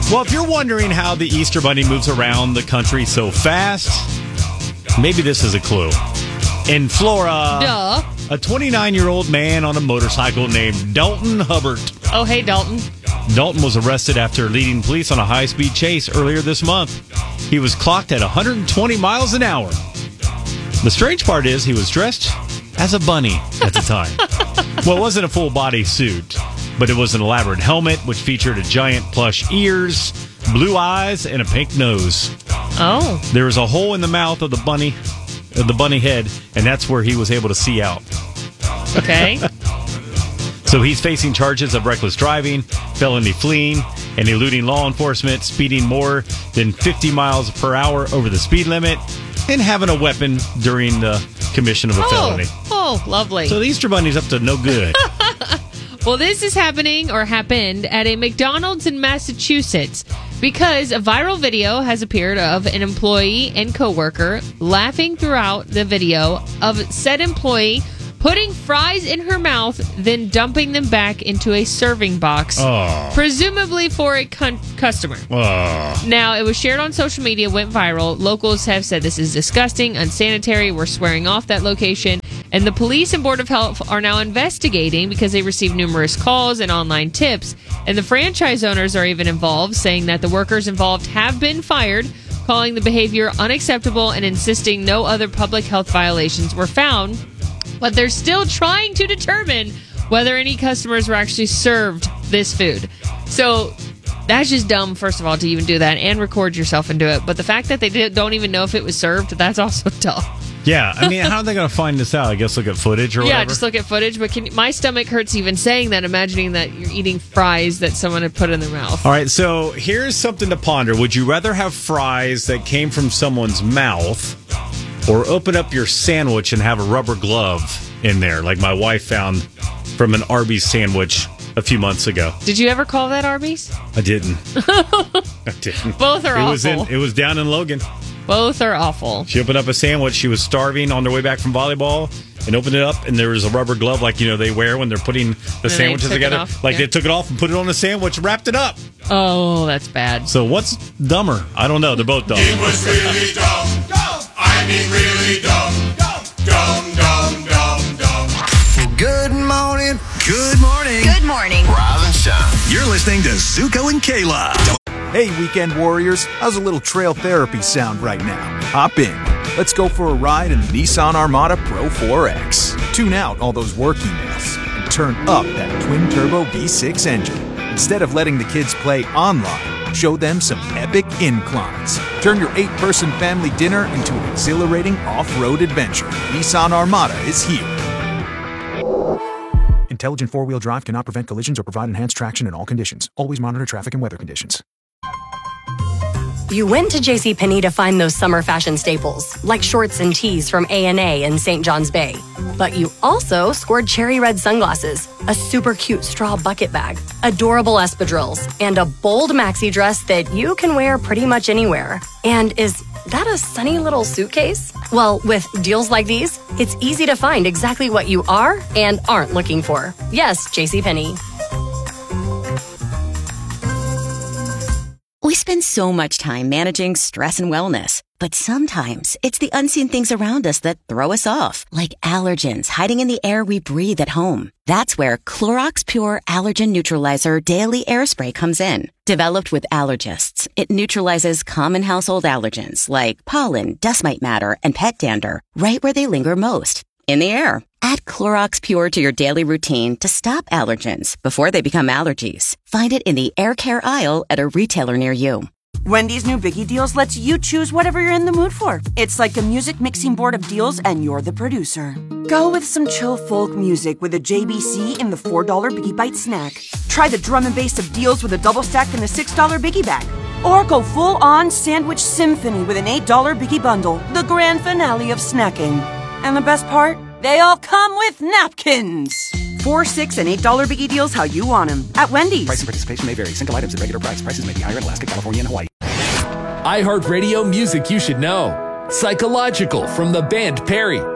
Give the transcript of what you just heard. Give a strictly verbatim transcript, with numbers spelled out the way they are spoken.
Well, if you're wondering how the Easter Bunny moves around the country so fast, maybe this is a clue. In Florida, Duh. a twenty-nine-year-old man on a motorcycle named Dalton Hubbard. Oh, hey, Dalton. Dalton was arrested after leading police on a high-speed chase earlier this month. He was clocked at one hundred twenty miles an hour. The strange part is he was dressed as a bunny at the time. Well, it wasn't a full-body suit, but it was an elaborate helmet which featured a giant plush ears, blue eyes, and a pink nose. Oh. There was a hole in the mouth of the bunny, of the bunny head, and that's where he was able to see out. Okay. So he's facing charges of reckless driving, felony fleeing, and eluding law enforcement, speeding more than fifty miles per hour over the speed limit, and having a weapon during the commission of a oh. felony. Oh, lovely. So the Easter Bunny's up to no good. Well, this is happening or happened at a McDonald's in Massachusetts because a viral video has appeared of an employee and coworker laughing throughout the video of said employee putting fries in her mouth, then dumping them back into a serving box, Oh. presumably for a con- customer. Oh. Now, it was shared on social media, went viral. Locals have said this is disgusting, unsanitary. We're swearing off that location. And the police and Board of Health are now investigating because they received numerous calls and online tips. And the franchise owners are even involved, saying that the workers involved have been fired, calling the behavior unacceptable and insisting no other public health violations were found. But they're still trying to determine whether any customers were actually served this food. So that's just dumb, first of all, to even do that and record yourself and do it. But the fact that they did, don't even know if it was served, that's also dumb. Yeah, I mean, how are they going to find this out? I guess look at footage or yeah, whatever? Yeah, just look at footage. But can, my stomach hurts even saying that, imagining that you're eating fries that someone had put in their mouth. All right, so here's something to ponder. Would you rather have fries that came from someone's mouth or open up your sandwich and have a rubber glove in there, like my wife found from an Arby's sandwich a few months ago? Did you ever call that Arby's? I didn't. I didn't. Both are it awful. Was in, it was down in Logan. Both are awful. She opened up a sandwich. She was starving on their way back from volleyball and opened it up, and there was a rubber glove like, you know, they wear when they're putting the and sandwiches together. Like yeah. they took it off and put it on the sandwich, wrapped it up. Oh, that's bad. So what's dumber? I don't know. They're both dumb. It was really dumb. Dumb. I mean really dumb. Dumb, dumb, dumb, dumb. Good morning. Good morning. Good morning. Rise and shine. You're listening to Zuko and Kayla. Hey, weekend warriors. How's a little trail therapy sound right now? Hop in. Let's go for a ride in the Nissan Armada Pro four X. Tune out all those work emails and turn up that twin-turbo V six engine. Instead of letting the kids play online, show them some epic inclines. Turn your eight-person family dinner into an exhilarating off-road adventure. Nissan Armada is here. Intelligent four-wheel drive cannot prevent collisions or provide enhanced traction in all conditions. Always monitor traffic and weather conditions. You went to JCPenney to find those summer fashion staples, like shorts and tees from A and A in Saint John's Bay. But you also scored cherry red sunglasses, a super cute straw bucket bag, adorable espadrilles, and a bold maxi dress that you can wear pretty much anywhere. And is that a sunny little suitcase? Well, with deals like these, it's easy to find exactly what you are and aren't looking for. Yes, JCPenney. We spend so much time managing stress and wellness, but sometimes it's the unseen things around us that throw us off, like allergens hiding in the air we breathe at home. That's where Clorox Pure Allergen Neutralizer Daily Air Spray comes in. Developed with allergists, it neutralizes common household allergens like pollen, dust mite matter, and pet dander right where they linger most, in the air. Add Clorox Pure to your daily routine to stop allergens before they become allergies. Find it in the air care aisle at a retailer near you. Wendy's new Biggie Deals lets you choose whatever you're in the mood for. It's like a music mixing board of deals, and you're the producer. Go with some chill folk music with a J B C in the four dollar Biggie Bite snack. Try the drum and bass of deals with a double stack in the six dollar Biggie Bag. Or go full-on sandwich symphony with an eight dollar Biggie Bundle, the grand finale of snacking. And the best part? They all come with napkins. Four, six, and eight dollar Biggie Deals how you want them at Wendy's. Price and participation may vary. Single items at regular price. Prices may be higher in Alaska, California, and Hawaii. iHeartRadio music you should know. Psychological from the band Perry.